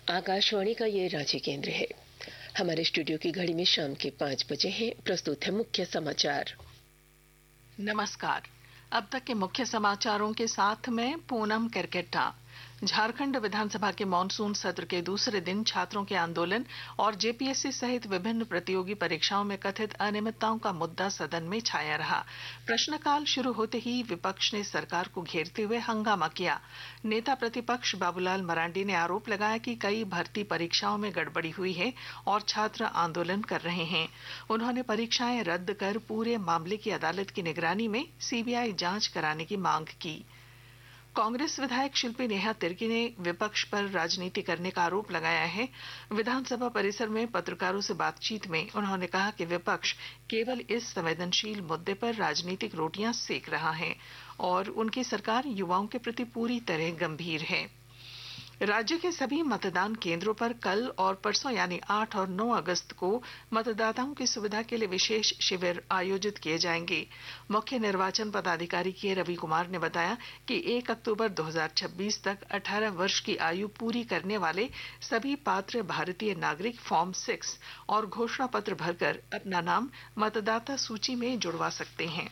आकाशवाणी का ये रांची केंद्र है। हमारे स्टूडियो की घड़ी में शाम के 5 बजे हैं। प्रस्तुत है मुख्य समाचार। नमस्कार। अब तक के मुख्य समाचारों के साथ में पूनम केरकेट्टा। झारखंड विधानसभा के मॉनसून सत्र के दूसरे दिन छात्रों के आंदोलन और जेपीएससी सहित विभिन्न प्रतियोगी परीक्षाओं में कथित अनियमितताओं का मुद्दा सदन में छाया रहा। प्रश्नकाल शुरू होते ही विपक्ष ने सरकार को घेरते हुए हंगामा किया। नेता प्रतिपक्ष बाबूलाल मरांडी ने आरोप लगाया कि कई भर्ती परीक्षाओं में गड़बड़ी हुई है और छात्र आंदोलन कर रहे हैं। उन्होंने परीक्षाएं रद्द कर पूरे मामले की अदालत की निगरानी में सीबीआई जांच कराने की मांग की। कांग्रेस विधायक शिल्पी नेहा तिर्की ने विपक्ष पर राजनीति करने का आरोप लगाया है। विधानसभा परिसर में पत्रकारों से बातचीत में उन्होंने कहा कि विपक्ष केवल इस संवेदनशील मुद्दे पर राजनीतिक रोटियां सेक रहा है और उनकी सरकार युवाओं के प्रति पूरी तरह गंभीर है। राज्य के सभी मतदान केंद्रों पर कल और परसों यानी 8 और 9 अगस्त को मतदाताओं की सुविधा के लिए विशेष शिविर आयोजित किए जाएंगे। मुख्य निर्वाचन पदाधिकारी के रवि कुमार ने बताया कि 1 अक्टूबर 2026 तक 18 वर्ष की आयु पूरी करने वाले सभी पात्र भारतीय नागरिक फॉर्म 6 और घोषणा पत्र भरकर अपना नाम मतदाता सूची में जुड़वा सकते हैं।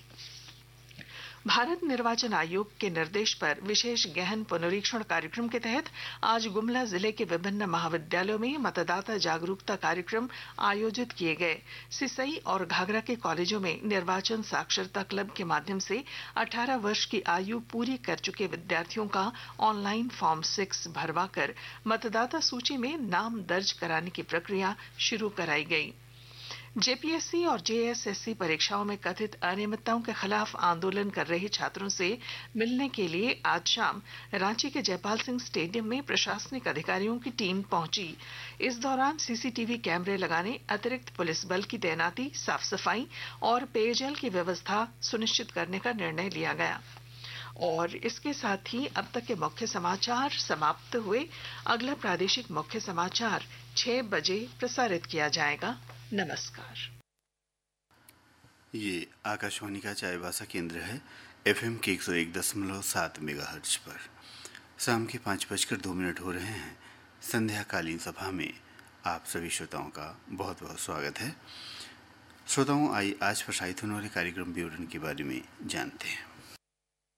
भारत निर्वाचन आयोग के निर्देश पर विशेष गहन पुनरीक्षण कार्यक्रम के तहत आज गुमला जिले के विभिन्न महाविद्यालयों में मतदाता जागरूकता कार्यक्रम आयोजित किए गए। सिसई और घाघरा के कॉलेजों में निर्वाचन साक्षरता क्लब के माध्यम से 18 वर्ष की आयु पूरी कर चुके विद्यार्थियों का ऑनलाइन फॉर्म 6 भरवाकर मतदाता सूची में नाम दर्ज कराने की प्रक्रिया शुरू कराई गई। जेपीएससी और जेएसएससी परीक्षाओं में कथित अनियमितताओं के खिलाफ आंदोलन कर रहे छात्रों से मिलने के लिए आज शाम रांची के जयपाल सिंह स्टेडियम में प्रशासनिक अधिकारियों की टीम पहुंची। इस दौरान सीसीटीवी कैमरे लगाने, अतिरिक्त पुलिस बल की तैनाती, साफ सफाई और पेयजल की व्यवस्था सुनिश्चित करने का निर्णय लिया गया। और इसके साथ ही अब तक के मुख्य समाचार समाप्त हुए। अगला प्रादेशिक मुख्य समाचार 6 बजे प्रसारित किया जाएगा। नमस्कार। ये आकाशवाणी का चाईबासा केंद्र है। एफएम के 101.7 मेगाहर्ट्ज पर शाम के 5:02 हो रहे हैं। संध्याकालीन सभा में आप सभी श्रोताओं का बहुत बहुत स्वागत है। श्रोताओं, आइए आज प्रसारित होने वाले कार्यक्रम विवरण के बारे में जानते हैं।